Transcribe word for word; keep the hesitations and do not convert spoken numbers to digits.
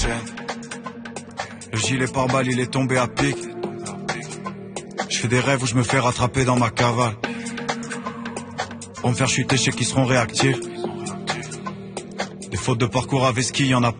Le gilet pare-balles il est tombé à pic. Je fais des rêves où je me fais rattraper dans ma cavale. Pour me faire chuter, je sais qu'ils seront réactifs. Des fautes de parcours à Veski, y'en a